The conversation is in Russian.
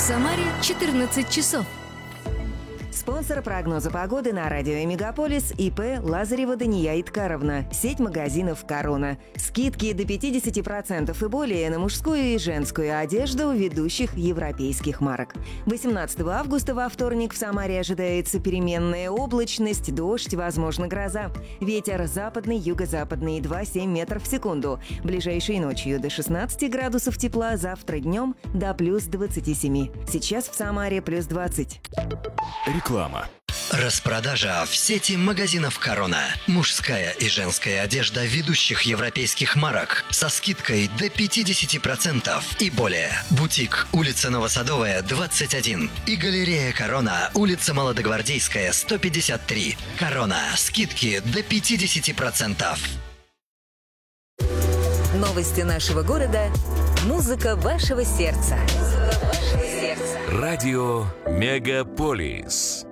Самаре 14 часов. Спонсор прогноза погоды на радио «Мегаполис» ИП Лазарева Дания Иткаровна. Сеть магазинов «Корона». Скидки до 50% и более на мужскую и женскую одежду ведущих европейских марок. 18 августа во вторник в Самаре ожидается переменная облачность, дождь, возможно гроза. Ветер западный, юго-западный 2,7 метров в секунду. Ближайшей ночью до 16 градусов тепла, завтра днем до плюс 27. Сейчас в Самаре плюс 20. Реклама. Распродажа в сети магазинов «Корона». Мужская и женская одежда ведущих европейских марок со скидкой до 50% и более. Бутик, улица Новосадовая, 21. И галерея «Корона», улица Молодогвардейская, 153. «Корона». Скидки до 50%. Новости нашего города. Музыка вашего сердца. Радио «Мегаполис».